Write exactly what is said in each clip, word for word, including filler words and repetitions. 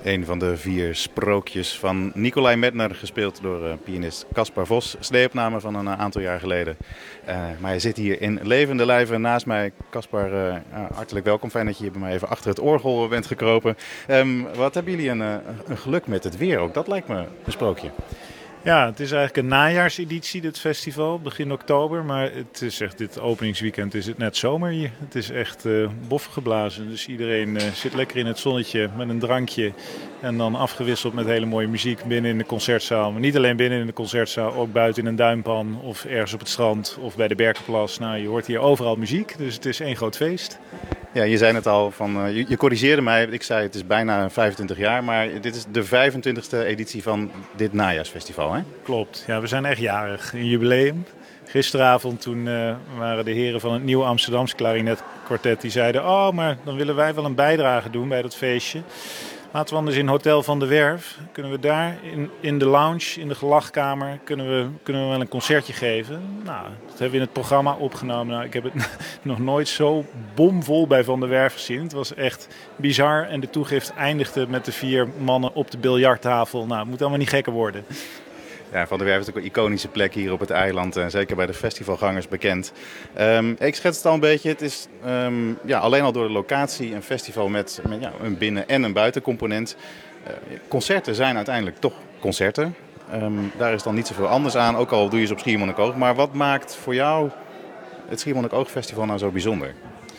Een van de vier sprookjes van Nicolai Medtner, gespeeld door uh, pianist Caspar Vos. Sneeopname van een uh, aantal jaar geleden. Uh, maar hij zit hier in levende lijven naast mij. Caspar, uh, uh, hartelijk welkom. Fijn dat je hier bij mij even achter het orgel bent gekropen. Um, wat hebben jullie een, uh, een geluk met het weer ook? Dat lijkt me een sprookje. Ja, het is eigenlijk een najaarseditie, dit festival, begin oktober. Maar het is echt, dit openingsweekend is het net zomer hier. Het is echt uh, boffen geblazen. Dus iedereen uh, zit lekker in het zonnetje met een drankje. En dan afgewisseld met hele mooie muziek binnen in de concertzaal. Maar niet alleen binnen in de concertzaal, ook buiten in een duinpan. Of ergens op het strand of bij de Berkenplas. Nou, je hoort hier overal muziek, dus het is één groot feest. Ja, je zei het al, van, uh, je, je corrigeerde mij. Ik zei het is bijna vijfentwintig jaar, maar dit is de vijfentwintigste editie van dit najaarsfestival, hè? Klopt, ja, we zijn echt jarig. Een jubileum. Gisteravond toen uh, waren de heren van het Nieuw Amsterdamse Klarinetkwartet die zeiden, oh, maar dan willen wij wel een bijdrage doen bij dat feestje. Laten we anders in Hotel van de Werf, kunnen we daar in, in de lounge, in de gelachkamer, kunnen we, kunnen we wel een concertje geven. Nou, dat hebben we in het programma opgenomen. Nou, ik heb het nog nooit zo bomvol bij Van der Werf gezien. Het was echt bizar en de toegift eindigde met de vier mannen op de biljarttafel. Nou, het moet allemaal niet gekker worden. Ja, Van der Werf is ook een iconische plek hier op het eiland. En zeker bij de festivalgangers bekend. Um, ik schets het al een beetje. Het is um, ja, alleen al door de locatie een festival met, met ja, een binnen- en een buitencomponent. Uh, concerten zijn uiteindelijk toch concerten. Um, daar is dan niet zoveel anders aan, ook al doe je ze op Schiermonnikoog. Maar wat maakt voor jou het Schiermonnikoog Festival nou zo bijzonder?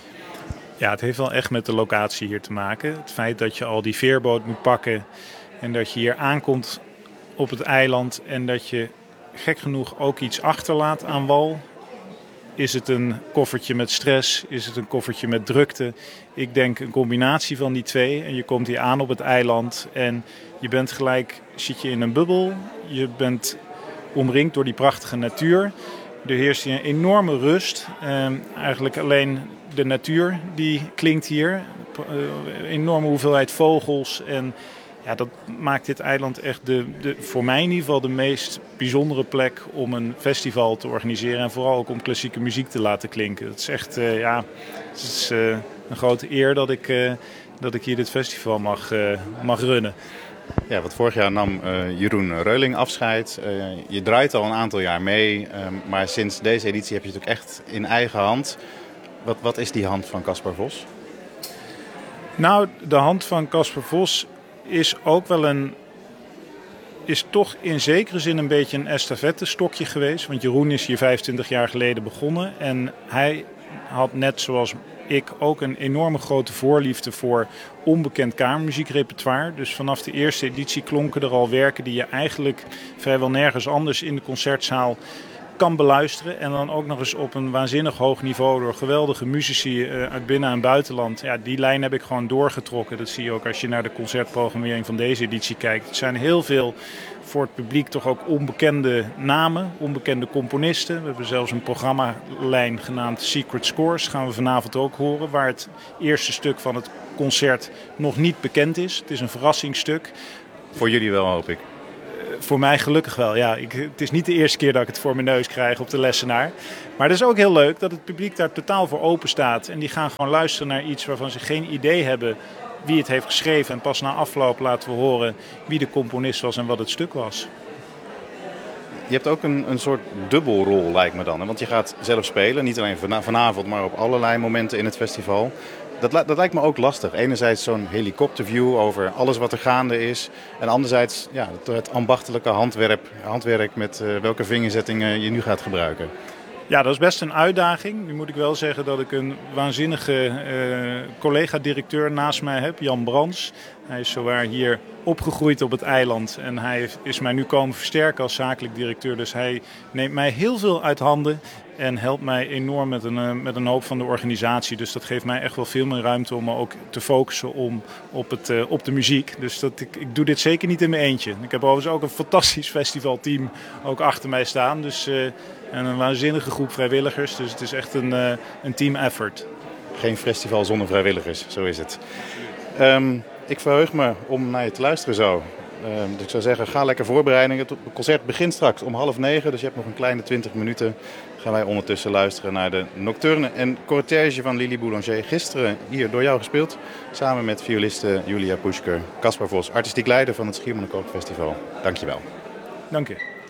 Ja, het heeft wel echt met de locatie hier te maken. Het feit dat je al die veerboot moet pakken en dat je hier aankomt op het eiland en dat je gek genoeg ook iets achterlaat aan wal. Is het een koffertje met stress? Is het een koffertje met drukte? Ik denk een combinatie van die twee. En je komt hier aan op het eiland en je bent gelijk, zit je in een bubbel. Je bent omringd door die prachtige natuur. Er heerst hier een enorme rust. Eh, eigenlijk alleen de natuur die klinkt hier. Een enorme hoeveelheid vogels en ja, dat maakt dit eiland echt de, de, voor mij in ieder geval de meest bijzondere plek om een festival te organiseren. En vooral ook om klassieke muziek te laten klinken. Het is echt uh, ja, het is, uh, een grote eer dat ik, uh, dat ik hier dit festival mag, uh, mag runnen. Ja, want vorig jaar nam uh, Jeroen Reuling afscheid. Uh, je draait al een aantal jaar mee. Uh, maar sinds deze editie heb je het ook echt in eigen hand. Wat, wat is die hand van Caspar Vos? Nou, de hand van Caspar Vos is ook wel een, is toch in zekere zin een beetje een estafettestokje geweest. Want Jeroen is hier vijfentwintig jaar geleden begonnen. En hij had net zoals ik ook een enorme grote voorliefde voor onbekend kamermuziekrepertoire. Dus vanaf de eerste editie klonken er al werken die je eigenlijk vrijwel nergens anders in de concertzaal kan beluisteren. En dan ook nog eens op een waanzinnig hoog niveau door geweldige muzici uit binnen- en buitenland. Ja, die lijn heb ik gewoon doorgetrokken. Dat zie je ook als je naar de concertprogrammering van deze editie kijkt. Het zijn heel veel voor het publiek toch ook onbekende namen, onbekende componisten. We hebben zelfs een programmalijn genaamd Secret Scores. Gaan we vanavond ook horen, waar het eerste stuk van het concert nog niet bekend is. Het is een verrassingsstuk. Voor jullie wel, hoop ik. Voor mij gelukkig wel, ja. Ik, het is niet de eerste keer dat ik het voor mijn neus krijg op de lessenaar. Maar het is ook heel leuk dat het publiek daar totaal voor open staat. En die gaan gewoon luisteren naar iets waarvan ze geen idee hebben wie het heeft geschreven. En pas na afloop laten we horen wie de componist was en wat het stuk was. Je hebt ook een, een soort dubbelrol, lijkt me dan. Hè? Want je gaat zelf spelen, niet alleen vanavond, maar op allerlei momenten in het festival. Dat, dat lijkt me ook lastig. Enerzijds zo'n helikopterview over alles wat er gaande is. En anderzijds ja, het, het ambachtelijke handwerk, handwerk met uh, welke vingerzettingen je nu gaat gebruiken. Ja, dat is best een uitdaging. Nu moet ik wel zeggen dat ik een waanzinnige uh, collega-directeur naast mij heb, Jan Brands. Hij is zowaar hier opgegroeid op het eiland en hij is mij nu komen versterken als zakelijk directeur. Dus hij neemt mij heel veel uit handen en helpt mij enorm met een, uh, met een hoop van de organisatie. Dus dat geeft mij echt wel veel meer ruimte om me ook te focussen om, op, het, uh, op de muziek. Dus dat, ik, ik doe dit zeker niet in mijn eentje. Ik heb overigens ook een fantastisch festivalteam ook achter mij staan. Dus, uh, en een waanzinnige groep vrijwilligers. Dus het is echt een, uh, een team effort. Geen festival zonder vrijwilligers, zo is het. Um, ik verheug me om naar je te luisteren zo. Um, dus ik zou zeggen, ga lekker voorbereidingen. Het concert begint straks om half negen, dus je hebt nog een kleine twintig minuten. gaan wij ondertussen luisteren naar de Nocturne en Cortège van Lili Boulanger. Gisteren hier door jou gespeeld, samen met violiste Julia Puschker, Caspar Vos, artistiek leider van het Schiermonnikoog Festival. Dank je wel. Dank je.